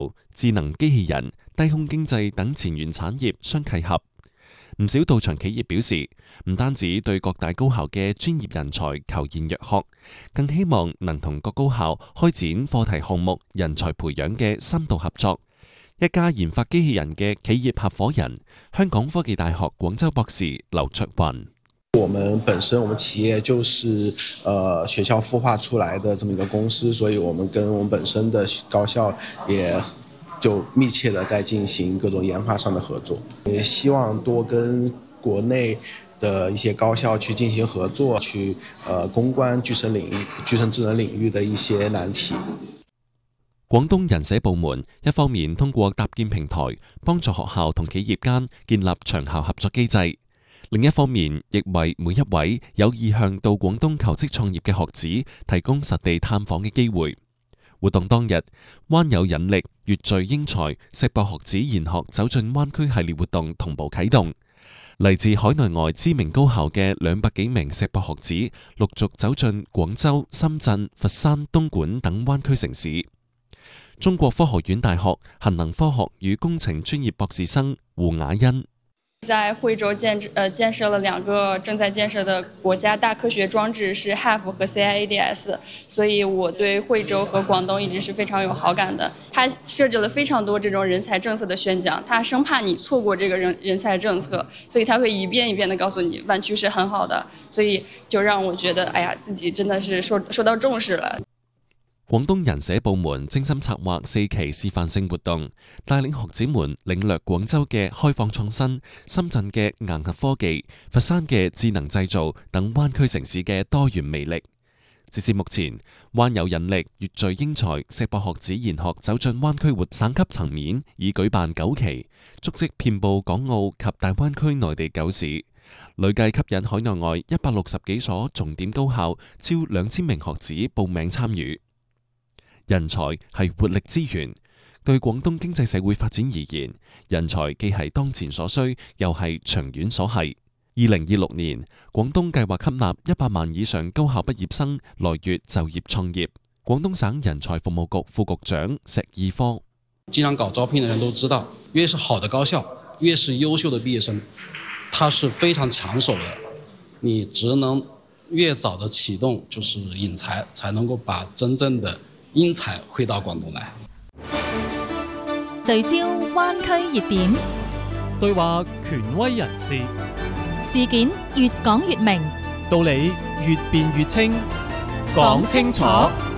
智能機器人、低空經濟等前沿產業相契合。唔少到場企業表示，唔單止對各大高校嘅專業人才求賢若渴，更希望能同各高校開展課題項目人才培養嘅深度合作。一家研發機器人嘅企業合夥人，香港科技大學廣州博士劉卓雲。 我們企業就是學校孵化出來的這麼一個公司，所以我們跟我們本身的高校也就密切的在進行各種研發上的合作，也希望多跟國內的一些高校去進行合作，去攻關具身智能領域的一些難題。 廣東人社部門一方面通過搭建平台，幫助學校同企業間建立長效合作機制。另一方面，亦為每一位有意向到廣東求職創業嘅學子提供實地探訪嘅機會。活動當日，灣有引力、粵聚英才、碩博學子研學走進灣區系列活動同步啟動。嚟自海內外知名高校嘅200幾名碩博學子陸續走進廣州、深圳、佛山、東莞等灣區城市。中國科學院大學核能科學與工程專業博士生胡雅欣。 在惠州建設了2個正在建設的國家大科學裝置，是 HAF 和 CIADS， 所以我對惠州和廣東一直是非常有好感的。它設置了非常多這種人才政策的宣講，它生怕你錯過這個人才政策，所以它會一遍一遍的告訴你灣區是很好的，所以就讓我覺得，哎呀，自己真的是受到重視了。 廣東人社部門精心策劃4期示範性活動，帶領學子們領略廣州嘅開放創新、深圳嘅硬核科技、佛山嘅智能製造等灣區城市嘅多元魅力。截至目前，灣有引力、粵聚英才、碩博學子研學走進灣區活省級層面已舉辦9期，足跡遍佈港澳及大灣區內地9市，累計吸引海內外160幾所重點高校超2000名學子報名參與。人才係活力資源，對廣東經濟社會發展而言，人才既係當前所需，又係長遠所係。2026年，廣東計劃吸納100萬以上高校畢業生來粵就業創業。廣東省人才服務局副局長石義科： 經常搞招聘的人都知道，越是好的高校，越是優秀的畢業生，它是非常搶手的。你只能越早的啟動，就是引才，才能夠把真正的英才回到廣東來。 聚焦灣區熱點， 對話權威人士， 事件越講越明， 道理越辯越清，講清楚。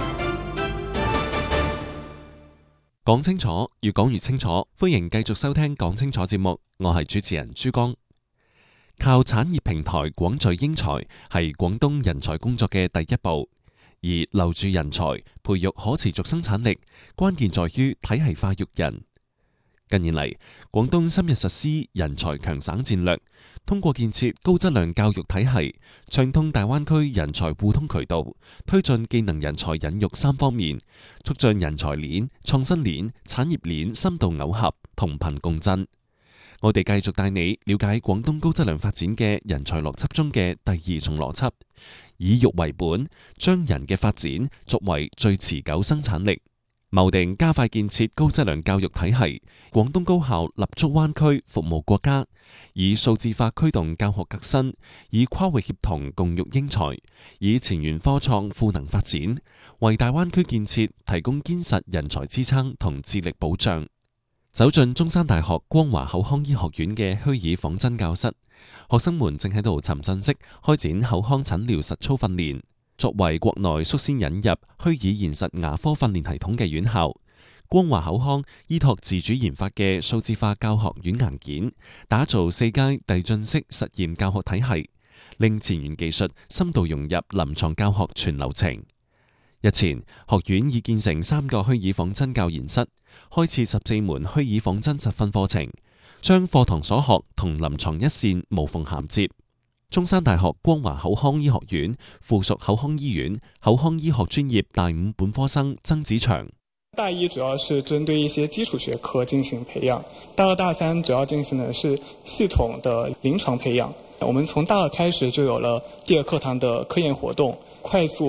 講清楚，越講越清楚。歡迎繼續收聽講清楚節目，我係主持人朱江。靠產業平台廣聚英才係廣東人才工作嘅第一步。而留住人才、培育可持續生產力，關鍵在於體系化育人。近年嚟，廣東深入實施人才強省戰略，通過建設高質量教育體系，暢通大灣區人才互通渠道，推進技能人才引育3方面，促進人才鏈、創新鏈、產業鏈深度耦合，同頻共振。我哋繼續帶你了解廣東高質量發展嘅人才邏輯中嘅第2重邏輯，以育為本，將人嘅發展作為最持久生產力，謀定加快建設高質量教育體系。廣東高校立足灣區，服務國家，以數字化驅動教學革新，以跨域協同共育英才，以前沿科創賦能發展，為大灣區建設提供堅實人才支撐同智力保障。走進中山大學光華口腔醫學院嘅虛擬仿真教室，學生們正喺度沉浸式開展口腔診療實操訓練。作為國內率先引入虛擬現實牙科訓練系統嘅院校，光華口腔依託自主研發嘅數字化教學軟硬件，打造4階遞進式實驗教學體系，令前沿技術深度融入臨床教學全流程。日前，學院已建成3個虛擬仿真教研室，開設14門虛擬仿真實訓課程，將課堂所學同臨床一線無縫銜接。中山大學光華口腔醫學院附屬口腔醫院口腔醫學專業大5本科生曾子祥： 大1主要是針對一些基礎學科進行培養，大2、大3主要進行的是系統的臨床培養。我們從大2開始就有了第2課堂的科研活動，快速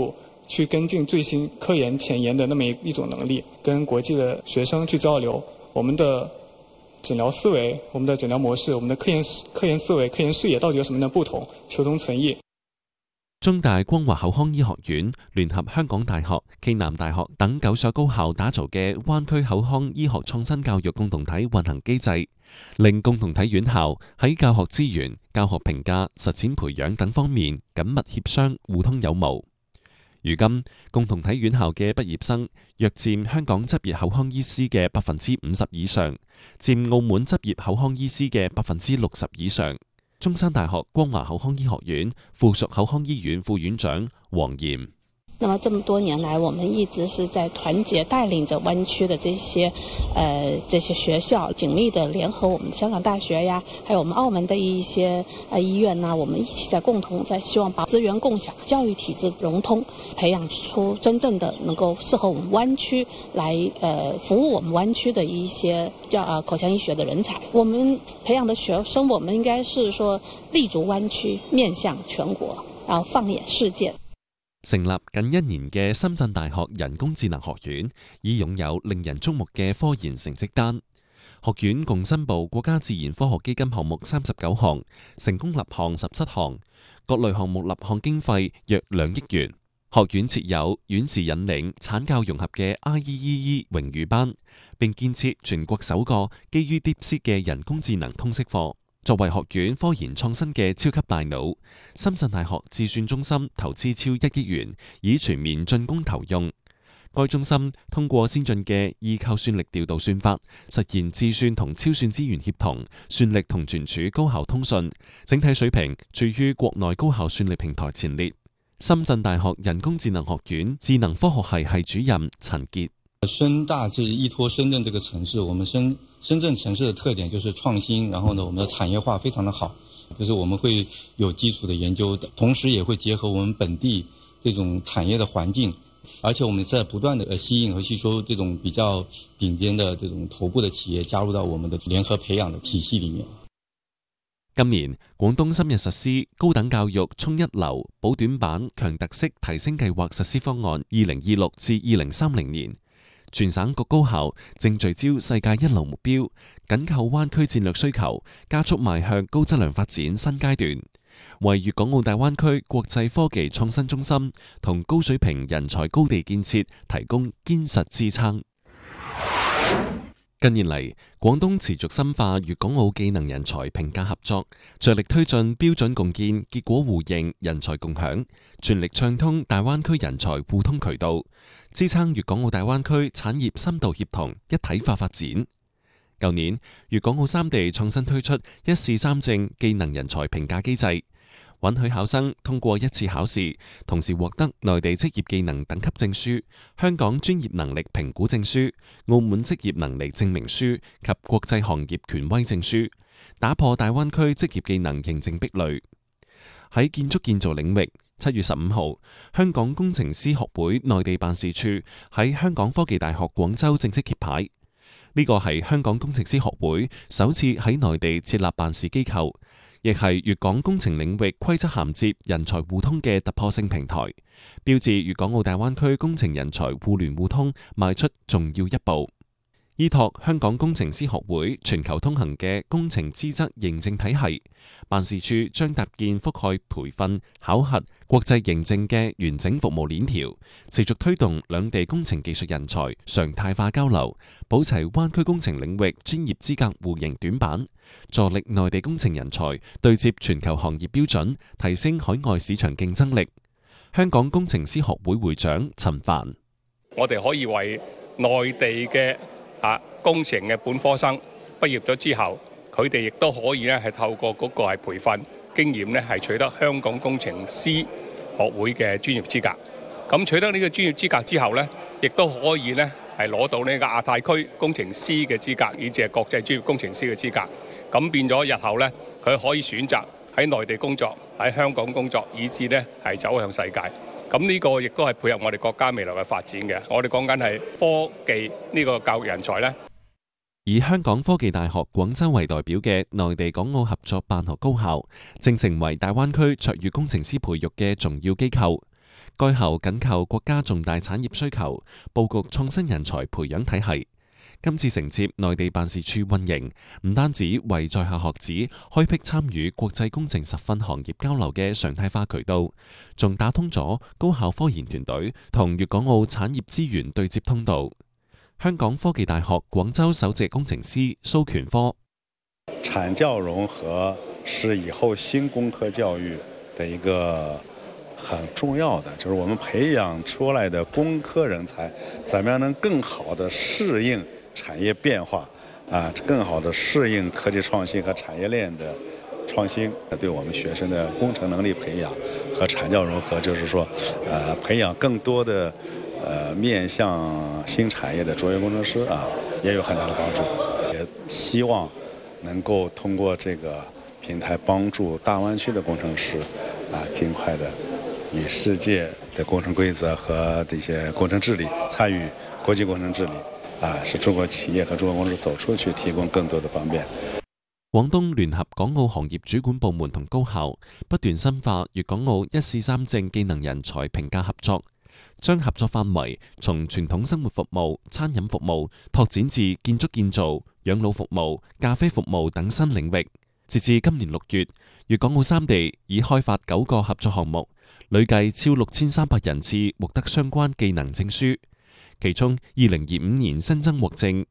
去跟进最新科研前沿的那么一种能力，跟国际的学生去交流我们的诊疗思维、我们的诊疗模式、我們的科研思維、科研視野到底有什麼樣的不同，求同存異。 中大光華口腔醫學院聯合香港大學、暨南大學等9所高校打造嘅灣區口腔醫學創新教育共同體運行機制，令共同體院校喺教學資源、教學評價、實踐培養等方面緊密協商、互通有無。如今，共同體院校嘅畢業生約佔香港執業口腔醫師嘅50%以上，佔澳門執業口腔醫師嘅60%以上。中山大學光華口腔醫學院附屬口腔醫院副院長黃炎。 那麼這麼多年來，我們一直是在團結帶領着灣區的這些學校，緊密的聯合我們香港大學呀，還有我們澳門的一些醫院呐，我們一起共同在希望把資源共享、教育體制融通，培養出真正的能夠適合我們灣區來服務我們灣區的一些口腔醫學的人才。我們培養的學生，我們應該是說立足灣區，面向全國，然後放眼世界。 成立近1年嘅深圳大學人工智能學院，已擁有令人矚目嘅科研成績單。學院共申報國家自然科學基金項目39項，成功立項17項，各類項目立項經費約2億元。學院設有院士引領產教融合嘅 IEEE 榮譽班，並建設全國首個基於 DeepSeek 嘅人工智能通識課。作為學院科研創新嘅超級大腦，深圳大學智算中心投資超1億元，以全面進攻投用。該中心通過先進嘅異構算力調度算法，實現智算同超算資源協同、算力同存儲高效通訊，整體水平處於國內高效算力平台前列。深圳大學人工智能學院智能科學系系主任陳傑。 深大是依託深圳這個城市，我們深圳城市的特點就是創新，然後呢，我們的產業化非常的好，就是我們會有基礎的研究，同時也會結合我們本地這種產業的環境，而且我們在不斷的吸引和吸收這種比較頂尖的這種頭部的企業加入到我們的聯合培養的體系裡面。 今年，廣東深入實施高等教育衝一流補短板強特色提升計劃實施方案2026至2030年。全省各高校正聚焦世界一流目標，緊扣灣區戰略需求，加速邁向高質量發展新階段，為粵港澳大灣區國際科技創新中心同高水平人才高地建設提供堅實支撐。近年嚟，廣東持續深化粵港澳技能人才評價合作，着力推進標準共建、結果互認、人才共享，全力暢通大灣區人才互通渠道，支撐粵港澳大灣區產業深度協同一體化發展。舊年，粵港澳3地創新推出一試3證技能人才評價機制，允許考生通過1次考試，同時獲得內地職業技能等級證書、香港專業能力評估證書、澳門職業能力證明書及國際行業權威證書，打破大灣區職業技能認證壁壘。喺建築建造領域，7月15號，香港工程師學會內地辦事處喺香港科技大學廣州正式揭牌。呢個係香港工程師學會首次喺內地設立辦事機構，亦係粵港工程領域規則銜接、人才互通嘅突破性平台，標誌粵港澳大灣區工程人才互聯互通邁出重要一步。依託香港工程師學會全球通行嘅工程資質認證體系，辦事處將搭建覆蓋培訓、考核、國際認證嘅完整服務鏈條，持續推動兩地工程技術人才常態化交流，補齊灣區工程領域專業資格互認短板，助力內地工程人才對接全球行業標準，提升海外市場競爭力。香港工程師學會會長陳帆： 我哋可以為內地嘅工程嘅本科生畢業咗之後，佢哋亦都可以咧係透過嗰個係培訓經驗咧係取得香港工程師學會嘅專業資格。咁取得呢個專業資格之後咧，亦都可以咧係攞到呢個亞太區工程師嘅資格，以至係國際專業工程師嘅資格。咁變咗日後咧，佢可以選擇喺內地工作、喺香港工作，以至咧係走向世界。咁呢個亦都係配合我哋國家未來嘅發展嘅。我哋講緊係科技呢個教育人才呢， 以香港科技大學廣州為代表嘅內地港澳合作辦學高校，正成為大灣區卓越工程師培育嘅重要機構。 該校緊扣國家重大產業需求，佈局創新人才培養體系。今次承接內地辦事處運營，唔單止為在校學子開闢參與國際工程實訓行業交流嘅常態化渠道，仲打通咗高校科研團隊同粵港澳產業資源對接通道。香港科技大學廣州首席工程師蘇權科： 產教融合是以後新工科教育的一個很重要的，就是我們培養出來的工科人才，怎麼樣能更好地適應產業變化，更好地適應科技創新和產業鏈的創新，對我們學生的工程能力培養和產教融合，就是說，培養更多的面向新產業的卓越工程師也有很大的幫助。也希望能夠通過這個平台幫助大灣區的工程師盡快的與世界的工程規則和這些工程治理參與國際工程治理，使中國企業和中國公司走出去提供更多的方便。 廣東聯合港澳行業主管部門同高校不斷深化粵港澳一試三證技能人才評價合作，將合作範圍從傳統生活服務、餐飲服務拓展至建築建造、養老服務、咖啡服務等新領域。截至今年6月，粵港澳三地已開發9個合作項目，累計超6300人次獲得相關技能證書。其中，2025年新增獲證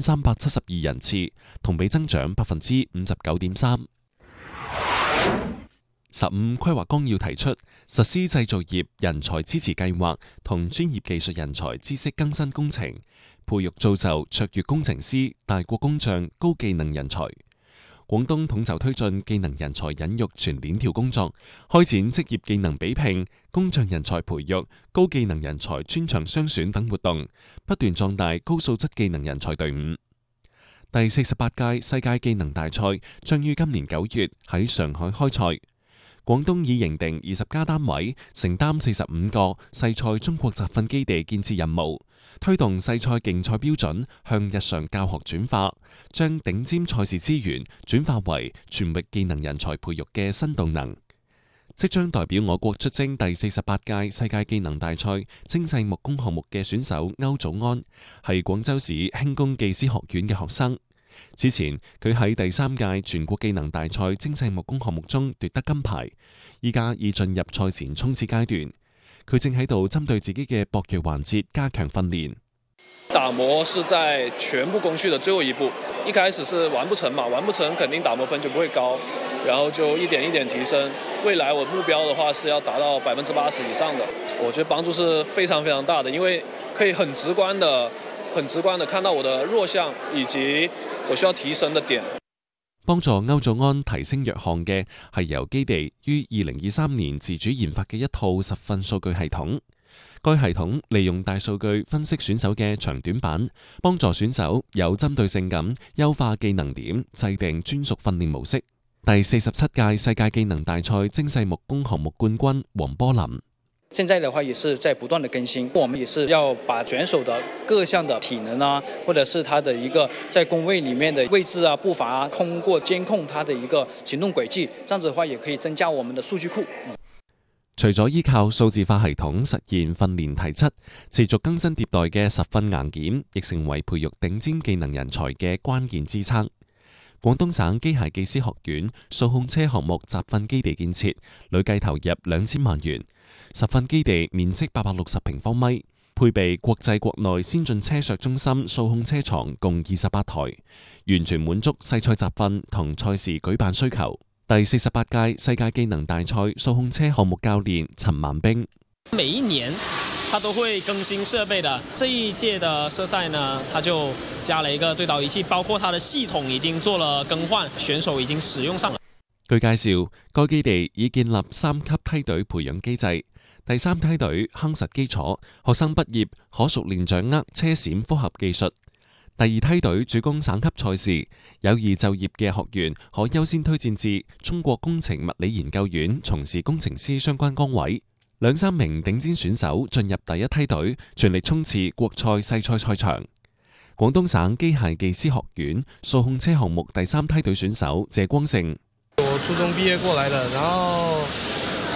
2372人次，同比增長59.3%。15規劃綱要提出實施製造業人才支持計劃同專業技術人才知識更新工程，培育造就卓越工程師、大國工匠、高技能人才。廣東統籌推進技能人才引育全鏈條工作，開展職業技能比拼、工匠人才培育、高技能人才專長雙選等活動，不斷壯大高素質技能人才隊伍。第48屆世界技能大賽將於今年9月喺上海開賽。廣東已認定20家單位，承擔45個世賽中國集訓基地建設任務，推動世賽競賽標準向日常教學轉化，將頂尖賽事資源轉化為全域技能人才培育嘅新動能。即將代表我國出征第48屆世界技能大賽精細木工項目嘅選手歐祖安，係廣州市輕工技師學院嘅學生。此前，佢喺第3屆全國技能大賽精細木工項目中奪得金牌，依家已進入賽前衝刺階段。佢正喺度針對自己嘅薄弱環節加強訓練。 打磨是在全部工序的最後一步，一開始是完不成嘛，完不成肯定打磨分就不會高，然後就一點一點提升。未來我目標的話是要達到80%以上的，我覺得幫助是非常非常大的，因為可以很直觀的看到我的弱項以及我需要提升的點。 幫助歐祖安提升弱項嘅係由基地於2023年自主研發嘅一套實訓數據系統。該系統利用大數據分析選手嘅長短板，幫助選手有針對性咁優化技能點，制定專屬訓練模式。第47屆世界技能大賽精細木工項目冠軍黃波林。 現在的話也是在不斷的更新，我們也是要把選手的各項的體能啊，或者是他的一個在工位裡面的位置啊、步伐啊，通過監控他的一個行動軌跡，這樣子的話也可以增加我們的數據庫。 除咗依靠數字化系統實現訓練提質，持續更新迭代嘅實訓硬件，亦成為培育頂尖技能人才嘅關鍵支撐。廣東省機械技師學院數控車項目集訓基地建設，累計投入2000萬元。實訓基地面積860平方米，配備國際國內先進車削中心數控車床共28台，完全滿足世賽集訓同賽事舉辦需求。第48屆世界技能大賽數控車項目教練陳萬兵： 每一年它都會更新設備的，這一屆的設賽呢，它就加了一個對導儀器，包括它的系統已經做了更換，選手已經使用上了。 據介紹，該基地已建立3級梯隊培養機制。第3梯隊夯實基礎，學生畢業可熟練掌握車閃複合技術。第2梯隊主攻省級賽事，有意就業嘅學員可優先推薦至中國工程物理研究院從事工程師相關崗位。2-3名頂尖選手進入第1梯隊，全力衝刺國賽世賽賽場。廣東省機械技師學院數控車項目第3梯隊選手謝光勝： 我初中畢業過來的，然後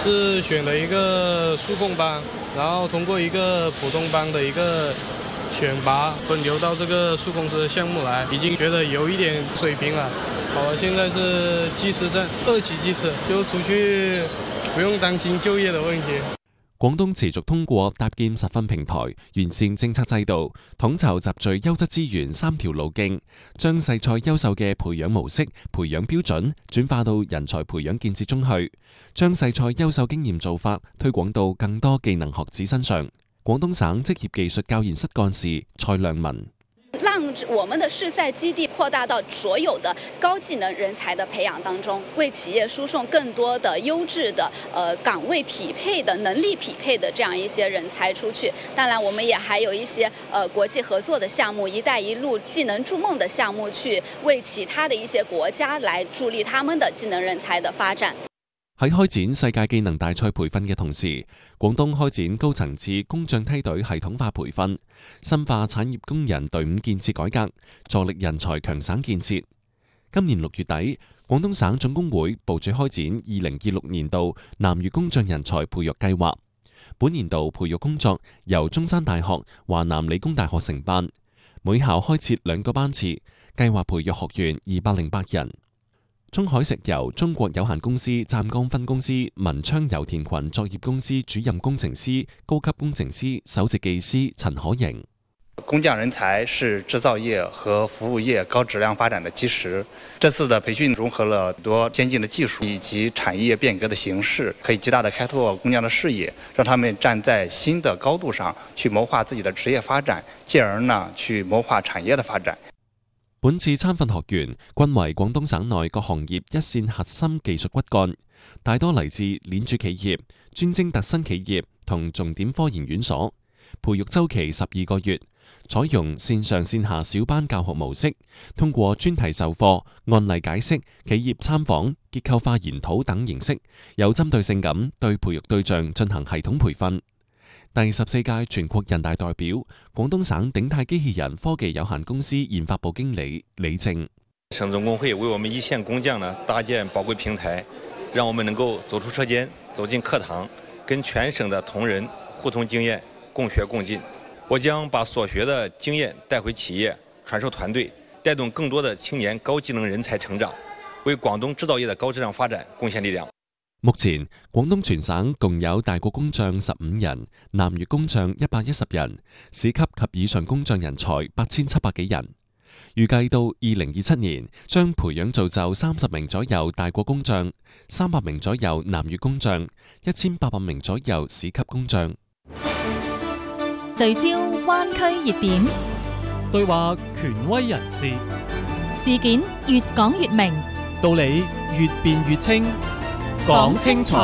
是选了一个数控班，然后通过一个普通班的一个选拔，分流到这个数控车项目来，已经觉得有一点水平了。好了，现在是技师证2级技师，就出去不用擔心就業的問題。 廣東持續通過搭建實訓平台、完善政策制度、統籌集聚優質資源3條路徑，將細菜優秀嘅培養模式、培養標準轉化到人才培養建設中去，將細菜優秀經驗做法推廣到更多技能學子身上。廣東省職業技術教研室幹事蔡亮文。 讓我們的試賽基地擴大到所有的高技能人才的培養當中，為企業輸送更多的優質的崗位匹配的能力匹配的這樣一些人才出去。當然，我們也還有一些國際合作的項目，一帶一路技能築夢的項目，去為其他的一些國家來助力他們的技能人才的發展。 喺開展世界技能大賽培訓嘅同時，廣東開展高層次工匠梯隊系統化培訓，深化產業工人隊伍建設改革，助力人才強省建設。今年6月底，廣東省總工會部署開展2026年度南粵工匠人才培育計劃。本年度培育工作由中山大學、華南理工大學承辦，每校開設2個班次，計劃培育學員208人。中海石油中國有限公司湛江分公司文昌油田群作業公司主任工程師、高級工程師、首席技師陳可盈。 工匠人才是制造業和服務業高質量發展的基石。這次的培訓融合了很多先進的技術以及產業變革的形式，可以極大的開拓工匠的視野，讓他們站在新的高度上去謀劃自己的職業發展，進而呢去謀劃產業的發展。 本次參訓學員均為廣東省內各行業一線核心技術骨幹，大多嚟自鏈柱企業、專精特新企業同重點科研院所。培育週期12個月，採用線上線下小班教學模式，通過專題授課、案例解釋、企業參訪、結構化研討等形式，有針對性咁對培育對象進行系統培訓。第14屆全國人大代表、廣東省鼎泰機器人科技有限公司研發部經理李正。 省總工會為我們一線工匠呢搭建寶貴平台，讓我們能夠走出車間，走進課堂，跟全省的同仁互通經驗，共學共進。我將把所學的經驗帶回企業，傳授團隊，帶動更多的青年高技能人才成長，為廣東製造業的高質量發展貢獻力量。 目前，廣東全省共有大國工匠15人，南粵工匠110人，市級及以上工匠人才8700幾人。預計到2027年，將培養造就30名左右大國工匠，300名左右南粵工匠，1800名左右市級工匠。 聚焦灣區熱點， 對話權威人士， 事件越講越明， 道理越辯越清。講清楚，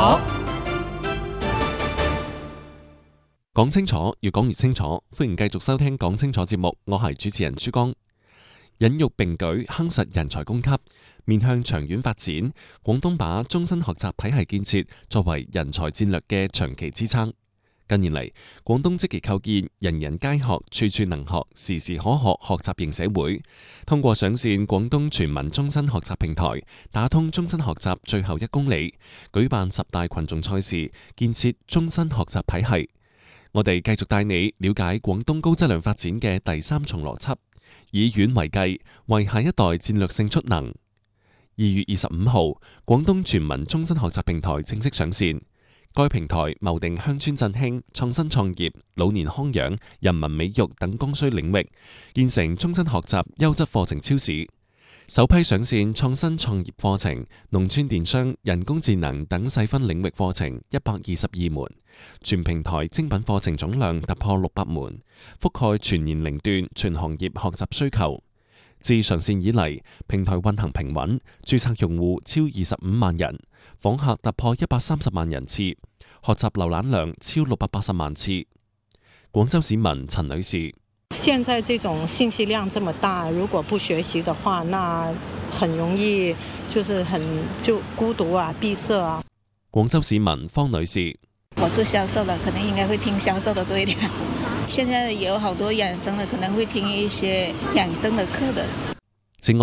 講清楚，越講越清楚。歡迎繼續收聽講清楚節目，我係主持人朱江。引育並舉，夯實人才供給，面向長遠發展，廣東把終身學習體系建設作為人才戰略嘅長期支撐。近年嚟，廣東積極構建人人皆學、處處能學、時時可學學習型社會，通過上線廣東全民終身學習平台，打通終身學習最後1公里，舉辦10大群眾賽事，建設終身學習體系。我哋繼續帶你了解廣東高質量發展嘅第3重邏輯，以遠為計，為下一代戰略性出能。2月25號，廣東全民終身學習平台正式上線。該平台謀定鄉村振興、創新創業、老年康養、人民美育等剛需領域，建成終身學習優質課程超市。首批上線創新創業課程、農村電商、人工智能等細分領域課程122門，全平台精品課程總量突破600門，覆蓋全年齡段、全行業學習需求。自上線以嚟，平台運行平穩，註冊用戶超25萬人，訪客突破130萬人次，學習瀏覽量超680萬次。廣州市民陳女士： 現在這種信息量這麼大，如果不學習的話，那很容易就孤獨啊、閉塞啊。 廣州市民方女士： 我做銷售的，可能應該會聽銷售的多一點。現在有好多養生的，可能會聽一些養生的課的。 此外，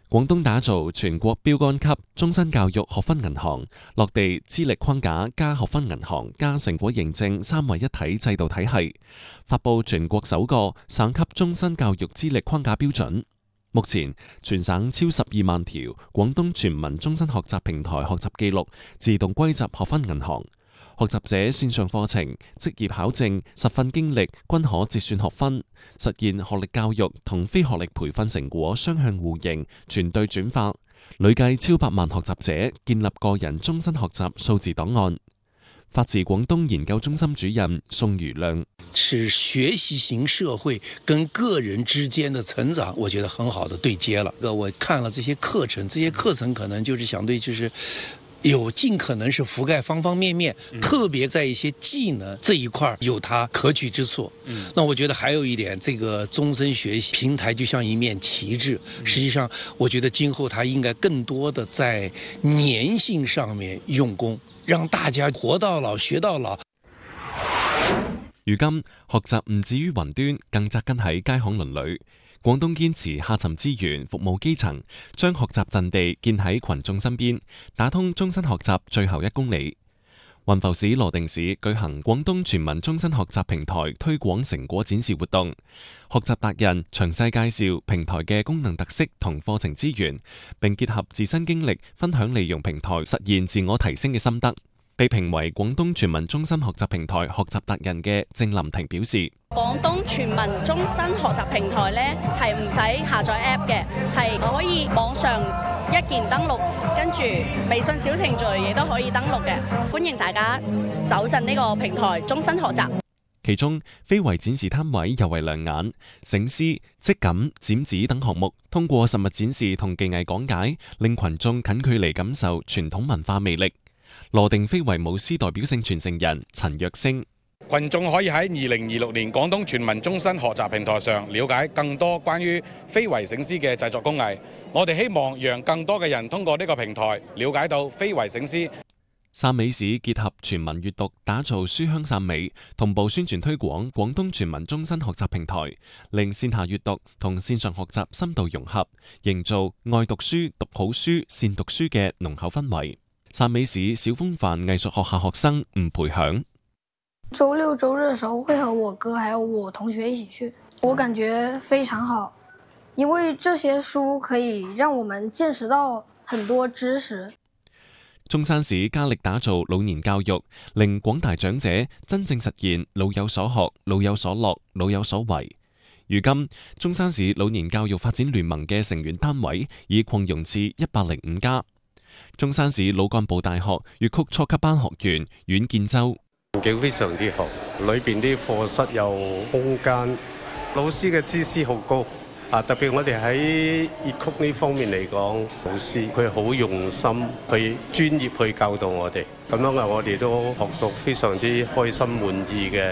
廣東打造全國標杆級終身教育學分銀行，落地資歷框架加學分銀行加成果認證三位一體制度體系，發布全國首個省級終身教育資歷框架標準。目前，全省超12萬條廣東全民終身學習平台學習記錄自動歸集學分銀行，學習者線上課程、職業考證、實訓經歷均可折算學分，實現學歷教育同非學歷培訓成果雙向互認、全對轉化。累計超100萬學習者建立個人終身學習數字檔案。法治廣東研究中心主任宋余亮， 是學習型社會跟個人之間的成長，我覺得很好的對接了。我看了這些課程，這些課程可能就是相對就是有盡可能是覆蓋方方面面，特別在一些技能這一塊有它可取之處。那我覺得還有一點，這個終身學習平台就像一面旗幟，實際上我覺得今後它應該更多的在粘性上面用功，讓大家活到老學到老。 如今學習唔止於雲端，更扎根喺街巷鄰里。廣東堅持下沉資源服務基層，將學習陣地建喺群眾身邊，打通終身學習最後1公里。雲浮市羅定市舉行廣東全民終身學習平台推廣成果展示活動，學習達人詳細介紹平台嘅功能特色同課程資源，並結合自身經歷分享利用平台實現自我提升嘅心得。被評為廣東全民終身學習平台學習達人嘅鄭林婷表示： 廣東全民終身學習平台呢係唔使下載 App 嘅，係可以網上一鍵登錄，跟住微信小程序亦都可以登錄嘅。歡迎大家走進呢個平台終身學習。 其中非遺展示攤位尤為亮眼，醒獅、織錦、剪紙等項目通過實物展示同技藝講解，令群眾近距離感受傳統文化魅力。羅定非遺舞獅代表性傳承人陳若星， 群眾可以喺2026年廣東全民終身學習平台上了解更多關於非遺醒獅嘅製作工藝。我哋希望讓更多嘅人通過呢個平台了解到非遺醒獅。 汕尾市結合全民閱讀，打造書香汕尾，同步宣傳推廣廣東全民終身學習平台，令線下閱讀同線上學習深度融合，營造愛讀書、讀好書、善讀書嘅濃厚氛圍。汕尾市小風帆藝術學校學生吳培響， 周六周日的時候會和我哥還有我同學一起去，我感覺非常好，因為這些書可以讓我們見識到很多知識。 中山市加力打造老年教育，令廣大長者真正實現老有所學、老有所樂、老有所為。如今，中山市老年教育發展聯盟嘅成員單位已擴容至105家。中山市老幹部大學粵曲初級班學員阮建州， 環境非常之好，裏邊啲課室有空間，老師嘅知識好高啊！特別我哋喺粵曲呢方面嚟講，老師佢好用心去專業去教導我哋，咁樣我哋都學到非常之開心滿意嘅。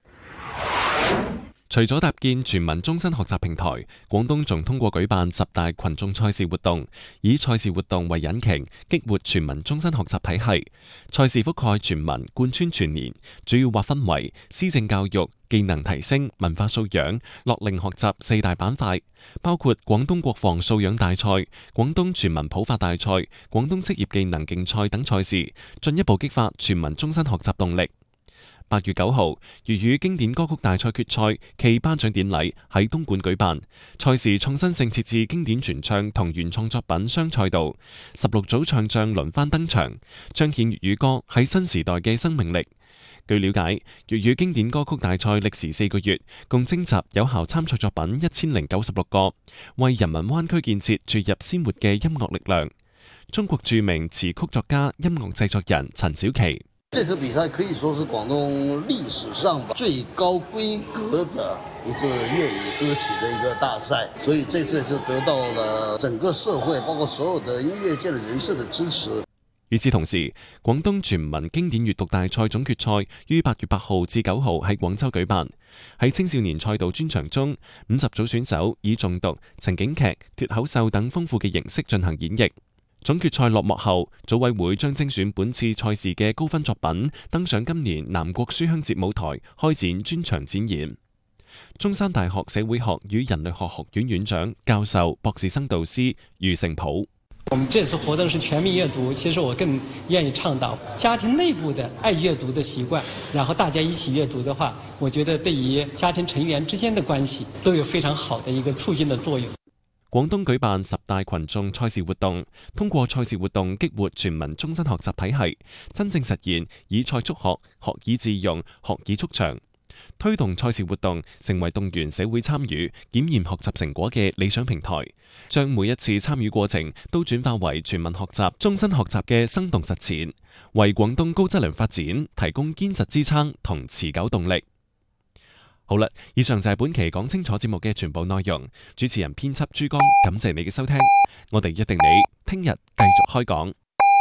除咗搭建全民終身學習平台，廣東仲通過舉辦10大群眾賽事活動，以賽事活動為引擎，激活全民終身學習體系。賽事覆蓋全民，貫穿全年，主要劃分為施政教育、技能提升、文化素養、樂齡學習4大板塊，包括廣東國防素養大賽、廣東全民普法大賽、廣東職業技能競賽等賽事，進一步激發全民終身學習動力。8月9號，粵語經典歌曲大賽決賽暨頒獎典禮喺東莞舉辦。賽事創新性設置經典傳唱同原創作品雙賽道，16組唱將輪番登場，彰顯粵語歌喺新時代嘅生命力。據了解，粵語經典歌曲大賽歷時4個月，共徵集有效參賽作品1096個，為人民灣區建設注入鮮活嘅音樂力量。中國著名詞曲作家、音樂製作人陳小琪。 這次比賽可以說是廣東歷史上最高規格的一次粵語歌曲的一個大賽，所以這次是得到了整個社會，包括所有的音樂界的人士的支持。 與此同時，廣東全民經典閱讀大賽總決賽於8月8號至9號喺廣州舉辦。喺青少年賽道專場中，50組選手以誦讀、情景劇、脫口秀等豐富嘅形式進行演繹。總決賽落幕後，組委會將精選本次賽事嘅高分作品登上今年南國書香節舞台，開展專場展演。 中山大學社會學與人類學學院院長、教授、博士生導師余成普。 我們這次活動是全民閱讀，其實我更願意倡導家庭內部的愛閱讀的習慣，然後大家一起閱讀的話，我覺得對於家庭成員之間的關係都有非常好的一個促進的作用。 廣東舉辦10大群眾賽事活動，通過賽事活動激活全民終身學習體系，真正實現以賽促學，學以致用，學以促長。推動賽事活動成為動員社會參與、檢驗學習成果嘅理想平台，將每一次參與過程都轉化為全民學習、終身學習嘅生動實踐，為廣東高質量發展提供堅實支撐同持久動力。好啦，以上就係本期講清楚節目嘅全部內容。主持人編輯朱江，感謝你嘅收聽，我哋約定你聽日繼續開講。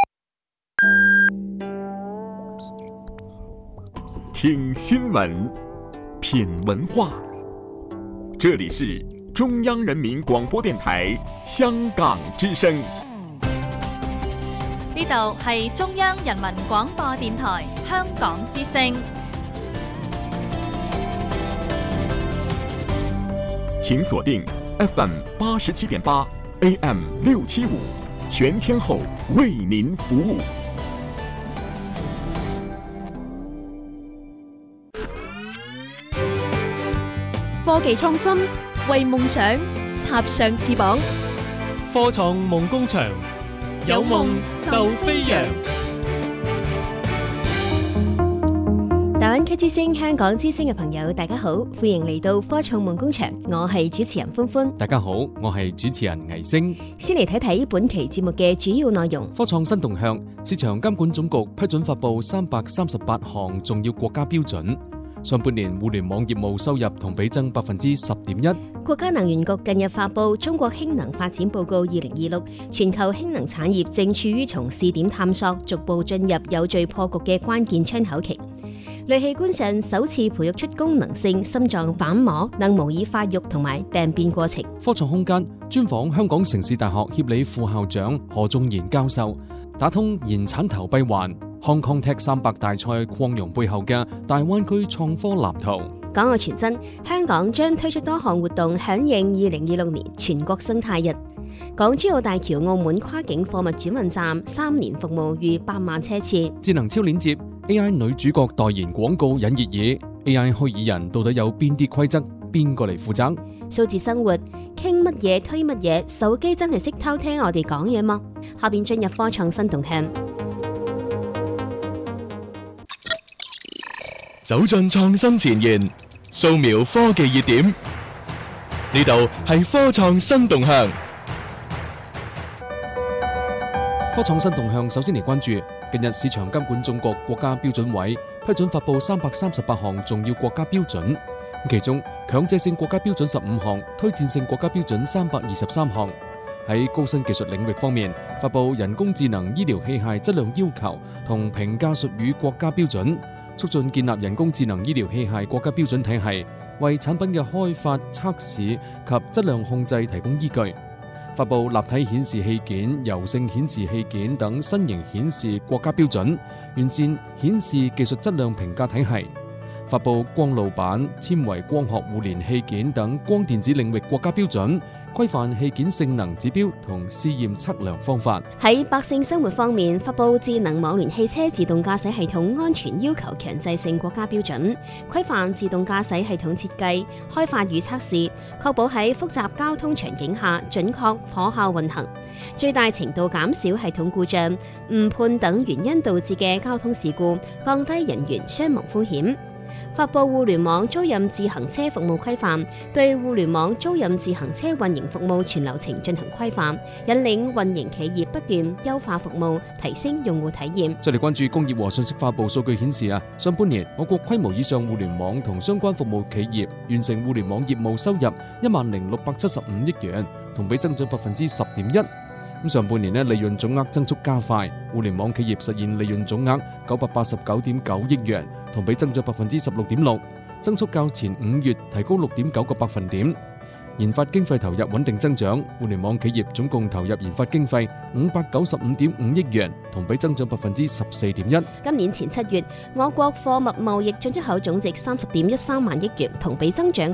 聽新聞，品文化，這裡是中央人民廣播電台香港之聲。 呢度係中央人民廣播電台香港之聲。 請鎖定 FM 87.8 AM 675，全天候為您服務。 科技創新，為夢想插上翅膀。 科創夢工場，有夢就飛揚。 大灣區之聲、香港之聲嘅朋友，大家好，歡迎嚟到科創夢工場，我係主持人歡歡。 大家好，我係主持人倪星。 先嚟睇睇本期節目嘅主要內容。 科創新動向，市場監管總局批准發布338項重要國家標準。上半年互聯網業務收入同比增10.1%。 國家能源局近日發布《中國氫能發展報告2026》，全球氫能產業正處於從試點探索逐步進入有序破局嘅關鍵窗口期。類器官上首次培育出功能性心臟瓣膜，能模擬發育同埋病變過程。 科創空間專訪香港城市大學協理副校長何仲賢教授，打通延產頭閉環。Hong Kong Tech 300大賽擴容背後嘅大灣區創科藍圖。 港澳傳真，香港將推出多項活動，響應2026年全國生態日。港珠澳大橋澳門跨境貨物轉運站3年服務逾8萬車次。 智能超鏈接 AI 女主角代言廣告引熱議 ，AI 虛擬人到底有邊啲規則，邊個嚟負責？ 數字生活，傾乜嘢推乜嘢，手機真係識偷聽我哋講嘢嗎？下邊進入科創新動向。 走進創新前沿，掃描科技熱點，呢度係科創新動向。 科創新動向首先嚟關注，近日市場監管總局國家標準委批准發布338項重要國家標準，其中強制性國家標準15項，推薦性國家標準323項。喺高新技術領域方面，發布人工智能醫療器械質量要求同評價術語國家標準，促進建立人工智能醫療器械國家標準體系，為產品嘅開發、測試及質量控制提供依據。發布立體顯示器件、柔性顯示器件等新型顯示國家標準，完善顯示技術質量評價體系。發布光路板、纖維光學互聯器件等光電子領域國家標準，規範器件性能指標同試驗測量方法。 喺百姓生活方面，發布智能網聯汽車自動駕駛系統安全要求強制性國家標準，規範自動駕駛系統設計、開發與測試，確保喺複雜交通場景下準確可靠運行，最大程度減少系統故障、誤判等原因導致嘅交通事故，降低人員傷亡風險。發布互聯網租賃自行車服務規範，對互聯網租賃自行車運營服務全流程進行規範，引領運營企業不斷優化服務，提升用戶體驗。 再嚟關注工業和信息化部數據顯示上半年我國規模以上互聯網同相關服務企業完成互聯網業務收入10,675億元，同比增長10.1%。上半年利潤總額增速加快，互聯網企業實現利潤總額989.9億元，同比增長16.6%，增速較前5月提高6.9個百分點。 研發經費投入穩定增長，互聯網企業總共投入研發經費595.5億元，同比增長14.1%。 今年前7月，我國貨物貿易進出口總值30.13萬億元，同比增長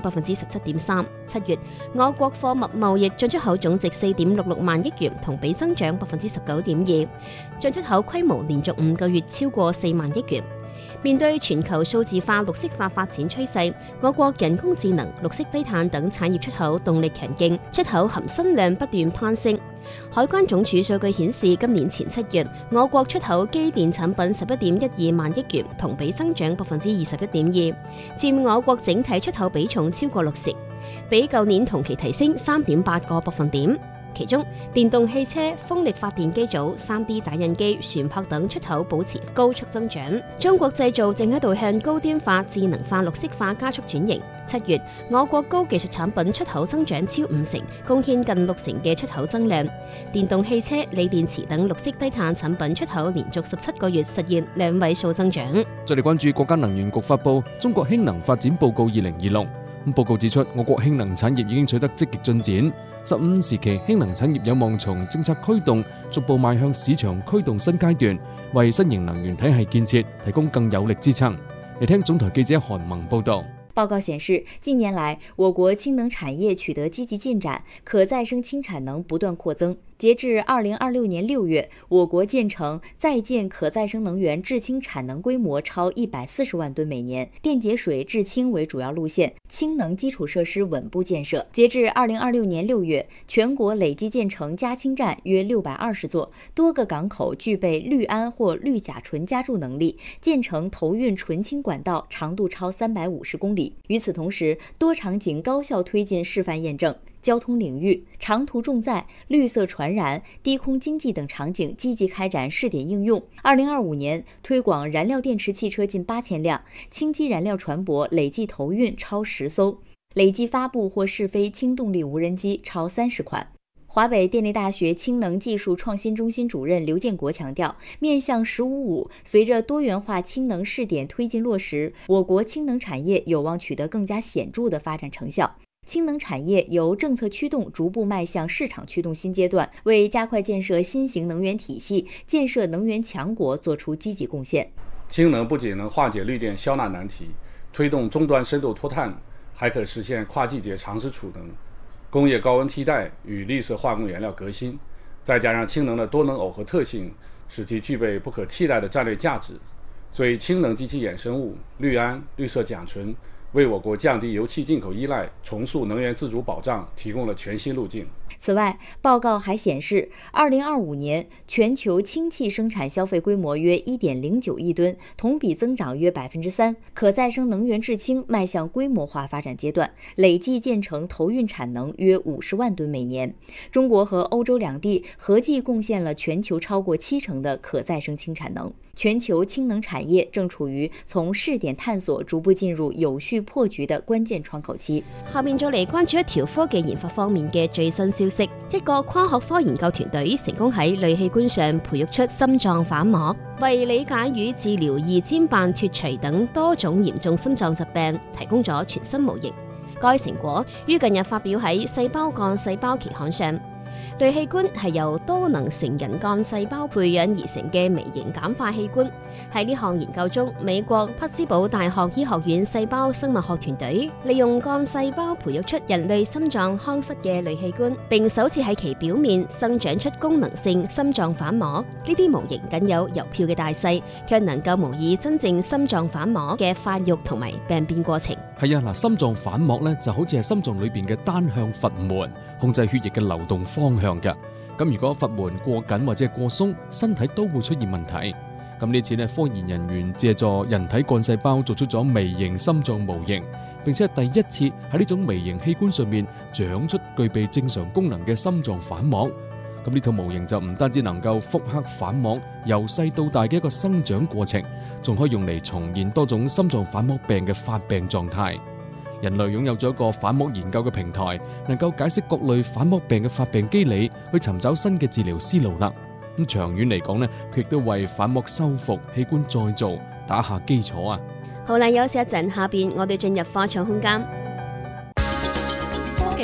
17.3%。7月，我國貨物貿易進出口總值4.66萬億元，同比增長19.2%，進出口規模連續5個月超過4萬億元。面對全球數字化、綠色化發展趨勢，我國人工智能、綠色低碳等產業出口動力強勁，出口含新量不斷攀升。海關總署數據顯示，今年前7月，我國出口機電產品11.12萬億元，同比增長21.2%，佔我國整體出口比重超過60%，比舊年同期提升3.8個百分點。其中，電動汽車、風力發電機組、3D 打印機、船舶等出口保持高速增長。中國製造正喺度向高端化、智能化、綠色化加速轉型。7月，我國高技術產品出口增長超50%，貢獻近60%嘅出口增量。電動汽車、鋰電池等綠色低碳產品出口連續17個月實現2位數增長。 再嚟關注國家能源局發布《中國氫能發展報告2026》。報告指出，我國氫能產業已經取得積極進展。15時期氫能產業有望從政策驅動逐步邁向市場驅動新階段，為新型能源體系建設提供更有力支撐。嚟聽總台記者韓萌報道。 報告顯示，近年來我國氫能產業取得積極進展，可再生氫產能不斷擴增。截至2026年6月，我國建成在建可再生能源制氫產能規模超140萬噸每年，電解水制氫為主要路線，氫能基礎設施穩步建設。截至2026年6月，全國累計建成加氫站約620座，多個港口具備氯胺或氯甲醇加注能力，建成投運純氫管道長度超350公里。與此同時，多場景高效推進示範驗證。交通領域，長途重載、綠色傳染、低空經濟等場景積極開展試點應用。2025年推廣燃料電池汽車近8000輛，氫基燃料船舶累計投運超10艘，累計發布或試飛氫動力無人機超30款。華北電力大學氫能技術創新中心主任劉建國強調，面向15.5，隨着多元化氫能試點推進落實，我國氫能產業有望取得更加顯著的發展成效。氫能產業由政策驅動逐步邁向市場驅動新階段，為加快建設新型能源體系、建設能源強國作出積極貢獻。 氫能不僅能化解綠電消納難題，推動終端深度脫碳，還可實現跨季節長時儲能、工業高溫替代與綠色化工原料革新。再加上氫能的多能耦合特性，使其具備不可替代的戰略價值。所以氫能及其衍生物氯胺、綠色甲醇為我國降低油氣進口依賴、重塑能源自主保障提供了全新路徑。 此外，報告還顯示，2025年全球氫氣生產消費規模約1.09億噸，同比增長約3%。可再生能源制氫邁向規模化發展階段，累計建成投運產能約50萬噸每年。中國和歐洲兩地合計貢獻了全球超過70%的可再生氫產能。全球氫能產業正處於從試點探索逐步進入有序破局的關鍵窗口期。 下面再嚟關注一條科技研發方面嘅最新消息。一個跨學科研究團隊成功喺類器官上培育出心臟瓣膜，為理解與治療二尖瓣脫除等多種嚴重心臟疾病提供咗全新模型。該成果於近日發表喺《細胞幹細胞》期刊上。類器官係由多能成人幹細胞培養而成嘅微型簡化器官。喺呢項研究中，美國匹茲堡大學醫學院細胞生物學團隊利用幹細胞培育出人類心臟腔室嘅類器官，並首次喺其表面生長出功能性心臟瓣膜。呢啲模型僅有郵票嘅大細，卻能夠模擬真正心臟瓣膜嘅發育同埋病變過程。 係啊，心臟瓣膜咧就好似係心臟裏邊嘅單向閥門，控制血液嘅流動方向嘅。咁如果閥門過緊或者過鬆，身體都會出現問題。咁呢次咧，科研人員借助人體幹細胞做出咗微型心臟模型，並且係第一次喺呢種微型器官上面長出具備正常功能嘅心臟瓣膜。咁呢套模型就唔單止能夠複刻瓣膜由細到大嘅一個生長過程，仲可以用嚟重現多種心臟瓣膜病嘅發病狀態。人類擁有咗一個瓣膜研究嘅平台，能夠解釋各類瓣膜病嘅發病機理，去尋找新嘅治療思路啦。咁長遠嚟講呢，佢亦都為瓣膜修復、器官再造打下基礎啊！ 好啦，休息一陣，下邊我哋進入科創空間。 科技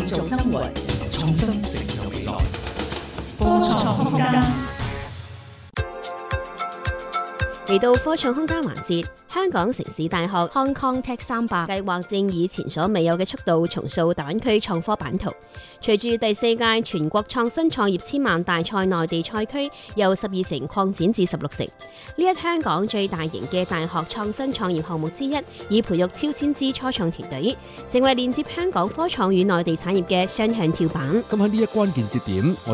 造生活，創新成就未來。科創空間。 嚟到科創空間環節，香港城市大學 Hong Kong Tech 300計劃正以前所未有嘅速度重塑大灣區創科版圖。隨住第4屆全國創新創業千萬大賽內地賽區由12城擴展至16城，呢一香港最大型嘅大學創新創業項目之一，以培育超千支初創團隊，成為連接香港科創與內地產業嘅雙向跳板。 咁喺呢一關鍵節點，我